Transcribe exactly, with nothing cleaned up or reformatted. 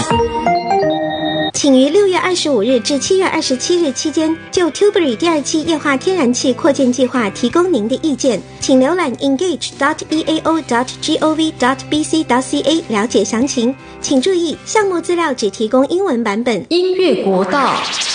请于六月二十五日至七月二十七日期间就 Tilbury 第二期液化天然气扩建计划提供您的意见，请浏览 engage dot e a o dot gov dot b c dot c a 了解详情。请注意，项目资料只提供英文版本。 音乐国道。